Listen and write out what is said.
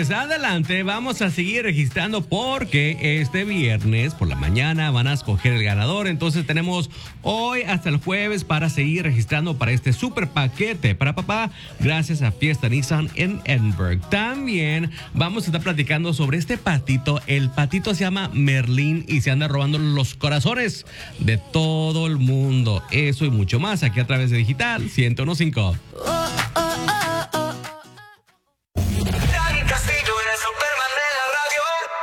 pues adelante, vamos a seguir registrando porque este viernes por la mañana van a escoger el ganador. Entonces tenemos hoy hasta el jueves para seguir registrando para este super paquete para papá gracias a Fiesta Nissan en Edinburgh. También vamos a estar platicando sobre este patito. El patito se llama Merlín y se anda robando los corazones de todo el mundo. Eso y mucho más aquí a través de Digital 101.5.